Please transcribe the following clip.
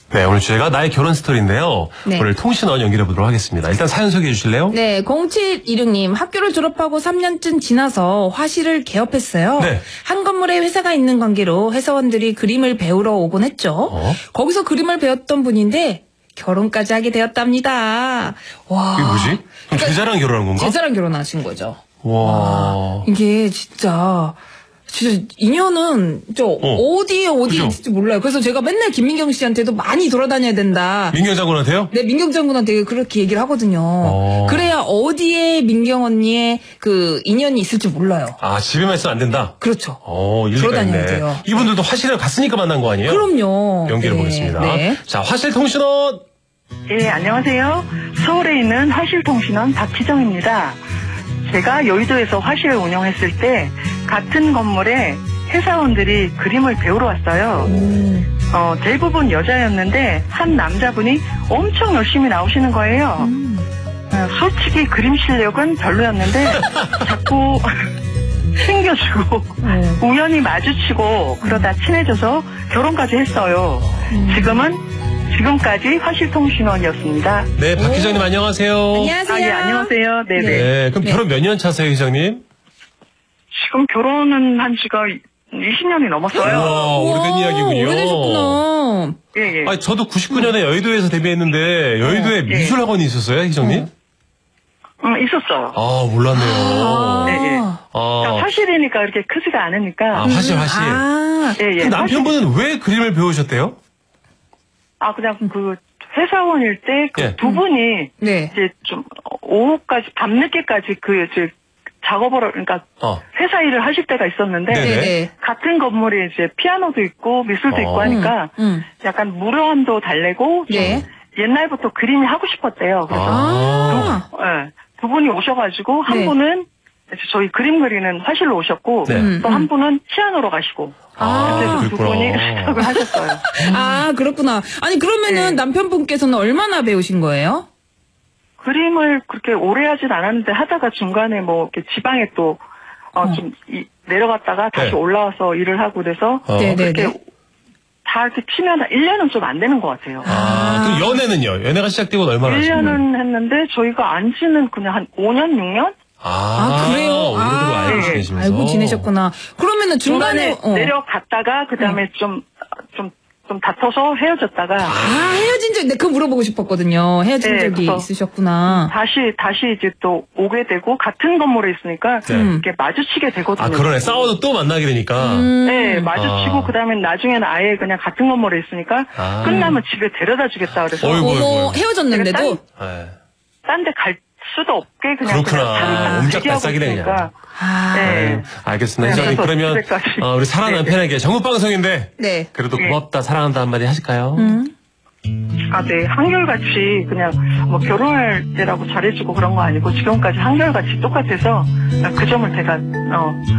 네, 오늘 주제가 나의 결혼 스토리인데요. 네. 오늘 통신원 연결해 보도록 하겠습니다. 일단 사연 소개해 주실래요? 네, 0716님 학교를 졸업하고 3년쯤 지나서 화실을 개업했어요. 네. 한 건물에 회사가 있는 관계로 회사원들이 그림을 배우러 오곤 했죠. 거기서 그림을 배웠던 분인데 결혼까지 하게 되었답니다. 와, 이게 뭐지? 그럼 제자랑 결혼한 건가? 제자랑 결혼하신 거죠. 와. 이게 진짜 인연은 어디에 그죠? 있을지 몰라요. 그래서 제가 맨날 김민경 씨한테도 많이 돌아다녀야 된다. 민경 장군한테요? 네, 민경 장군한테 그렇게 얘기를 하거든요. 그래야 어디에 민경 언니의 그 인연이 있을지 몰라요. 아, 집에만 있으면 안 된다? 그렇죠. 일리가 돌아다녀야 있네. 돼요. 이분들도 화실을 갔으니까 만난 거 아니에요? 그럼요. 연결해 네, 보겠습니다. 네. 자, 화실 통신원. 예, 안녕하세요. 서울에 있는 화실통신원 박희정입니다. 제가 여의도에서 화실을 운영했을 때 같은 건물에 회사원들이 그림을 배우러 왔어요. 대부분 여자였는데 한 남자분이 엄청 열심히 나오시는 거예요. 솔직히 그림 실력은 별로였는데 자꾸 챙겨주고 우연히 마주치고 그러다 친해져서 결혼까지 했어요. 지금까지 화실통신원이었습니다. 네, 박 기자님 안녕하세요. 안녕하세요. 예, 안녕하세요. 네네. 네, 그럼 결혼 몇 년 차세요, 기자님? 지금 결혼은 한 지가 20년이 넘었어요. 와, 오래된 이야기군요. 오래되셨구나. 예, 예. 아니, 저도 99년에 여의도에서 데뷔했는데 여의도에 미술학원이 있었어요, 희정님? 있었어요. 아, 몰랐네요. 네, 예. 아, 화실이니까 이렇게 크지가 않으니까. 화실. 예, 예. 그 남편분은 왜 그림을 배우셨대요? 그냥 그 회사원일 때 그 예. 두 분이 네. 이제 좀 오후까지 밤늦게까지 그 이제 작업을 그러니까 회사 일을 하실 때가 있었는데 네네. 같은 건물에 이제 피아노도 있고 미술도 있고 하니까 약간 무료함도 달래고 좀 네. 옛날부터 그림이 하고 싶었대요. 그래서 두 분이 오셔가지고 한 네. 분은 저희 그림 그리는 화실로 오셨고 네. 또 한 분은 피아노로 가시고 그래서 두 그렇구나. 분이 시작을 하셨어요. 그렇구나. 아니, 그러면은 네. 남편분께서는 얼마나 배우신 거예요? 그림을 그렇게 오래 하진 않았는데 하다가 중간에 뭐 이렇게 지방에 또 좀 내려갔다가 다시 네. 올라와서 일을 하고 그래서 네네네. 그렇게 다 이렇게 치면 1년은 좀 안 되는 것 같아요. 그럼 연애는요? 연애가 시작되고 얼마나 하신 거예요? 1년은 했는데 저희가 안 지는 그냥 한 5년, 6년? 그래요? 오래도록 알고 지내시면서. 알고 지내셨구나. 그러면은 중간에 내려갔다가 그 다음에 좀 다퉈서 헤어졌다가 헤어진 적, 그거 물어보고 싶었거든요. 헤어진 네, 적이 그래서 있으셨구나. 다시 이제 또 오게 되고 같은 건물에 있으니까 이렇게 마주치게 되거든요. 그러네. 싸워도 또 만나게 되니까. 네, 마주치고 그다음에 나중에는 아예 그냥 같은 건물에 있으니까 끝나면 집에 데려다 주겠다 그래서 어이구. 헤어졌는데도? 딴 데 갈 수도 없게 그냥 그렇구나. 옴짝달싹이네, 그냥. 네. 알겠습니다. 희정님, 그러면 우리 사랑 남편에게 전국 방송인데 네. 그래도 고맙다, 사랑한다 한마디 하실까요? 네. 한결같이 그냥 뭐 결혼할 때라고 잘해주고 그런 거 아니고 지금까지 한결같이 똑같아서 그 점을 제가